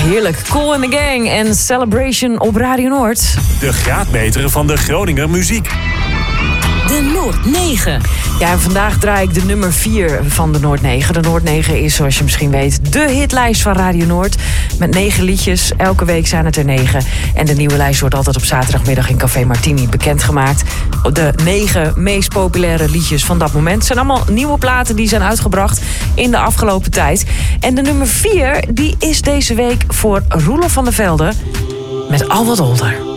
heerlijk. Cool in the Gang en Celebration op Radio Noord. De graadmeter van de Groninger muziek. De Noord 9. Ja, en vandaag draai ik de nummer 4 van de Noord 9. De Noord 9 is, zoals je misschien weet, de hitlijst van Radio Noord. Met 9 liedjes. Elke week zijn het er 9. En de nieuwe lijst wordt altijd op zaterdagmiddag in Café Martini bekendgemaakt. De 9 meest populaire liedjes van dat moment. Het zijn allemaal nieuwe platen die zijn uitgebracht in de afgelopen tijd. En de nummer 4 die is deze week voor Roelof van der Velde met Al wat older.